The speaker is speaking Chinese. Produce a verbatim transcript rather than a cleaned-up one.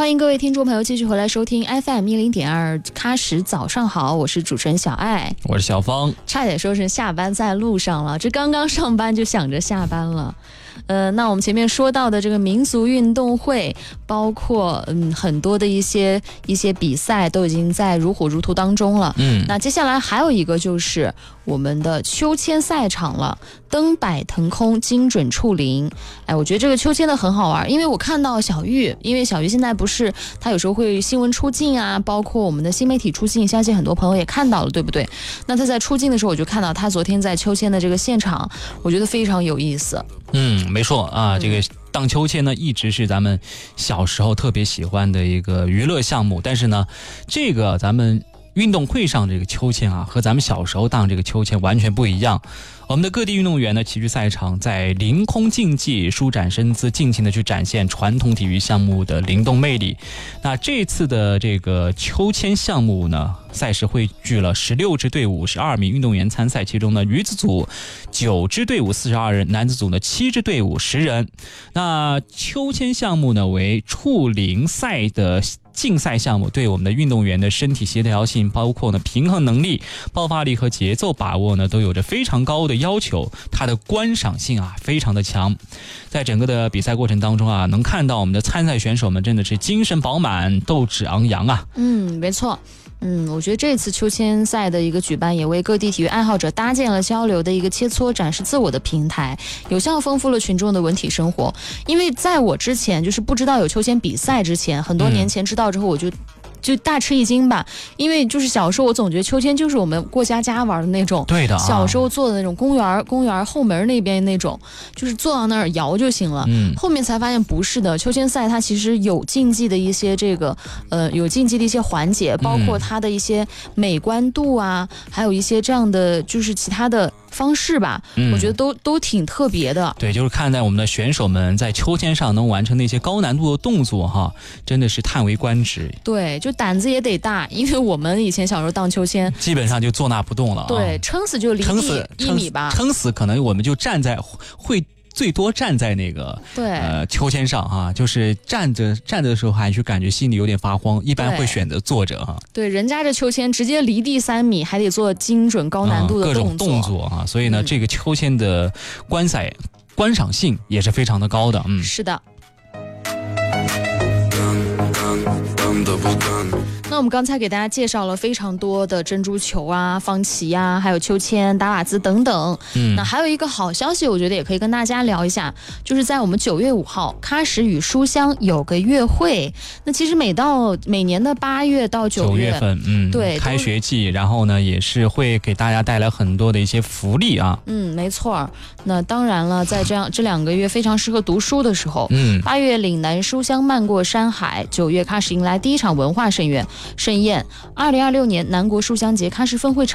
欢迎各位听众朋友继续回来收听 F M 一零点二喀什早上好，我是主持人小爱， 我是小芳。 差点说是下班在路上了，这刚刚上班就想着下班了。呃，那我们前面说到的这个民俗运动会，包括嗯很多的一些一些比赛都已经在如火如荼当中了。嗯，那接下来还有一个就是我们的秋千赛场了，灯摆腾空，精准触灵。哎，我觉得这个秋千的很好玩，因为我看到小玉，因为小玉现在不是她有时候会新闻出镜啊，包括我们的新媒体出镜，相信很多朋友也看到了，对不对？那她在出镜的时候，我就看到她昨天在秋千的这个现场，我觉得非常有意思。 嗯，没错啊，这个荡秋千呢，一直是咱们小时候特别喜欢的一个娱乐项目。但是呢，这个咱们运动会上这个秋千啊，和咱们小时候荡这个秋千完全不一样。我们的各地运动员呢齐聚赛场，在凌空竞技，舒展身姿，尽情的去展现传统体育项目的灵动魅力。那这次的这个秋千项目呢，赛事汇聚了十六支队伍，十二名运动员参赛，其中呢女子组九支队伍四十二人，男子组呢七支队伍十人。那秋千项目呢为触灵赛的竞赛项目，对我们的运动员的身体协调性，包括呢平衡能力、爆发力和节奏把握呢，都有着非常高的要求。它的观赏性啊非常的强，在整个的比赛过程当中啊，能看到我们的参赛选手们真的是精神饱满，斗志昂扬啊。 嗯，没错。嗯，我觉得这次秋千赛的一个举办，也为各地体育爱好者搭建了交流的一个切磋、展示自我的平台，有效丰富了群众的文体生活。因为在我之前，就是不知道有秋千比赛之前，很多年前知道之后，我就。就大吃一惊吧，因为就是小时候我总觉得秋千就是我们过家家玩的那种， 对的、啊， 小时候坐的那种公园公园后门那边那种，就是坐到那儿摇就行了。嗯，后面才发现不是的，秋千赛它其实有竞技的一些这个呃有竞技的一些环节，包括它的一些美观度啊，还有一些这样的就是其他的方式吧，嗯、我觉得都都挺特别的。 对，就是看在我们的选手们在秋千上能完成那些高难度的动作哈，真的是叹为观止。 对，就胆子也得大，因为我们以前小时候荡秋千， 基本上就坐那不动了、啊。 对，撑死就离地一米吧， 撑死可能我们就站在会。最多站在那个对呃秋千上哈，就是站着站着的时候还是感觉心里有点发慌，一般会选择坐着哈。 对，人家这秋千直接离地三米，还得做精准高难度的动作、 嗯、各种动作啊，所以呢、嗯，这个秋千的观赛观赏性也是非常的高的。嗯， 是的。那我们刚才给大家介绍了非常多的珍珠球啊、方旗啊，还有秋千、打瓦兹等等。嗯，那还有一个好消息，我觉得也可以跟大家聊一下，就是在我们九月五号，喀什与书香有个月会。那其实每到每年的八月到九月， 九月份，嗯， 对， 开学季，然后呢也是会给大家带来很多的一些福利啊。 嗯，没错。那当然了，在这样这两个月非常适合读书的时候，嗯，八月岭南书香漫过山海，九月喀什迎来第一场文化盛宴。盛宴，二零二六年南国书香节喀什分会